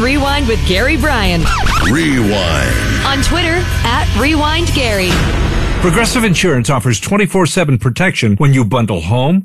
Rewind with Gary Bryan. Rewind. On Twitter, @RewindGary. Progressive Insurance offers 24/7 protection when you bundle home,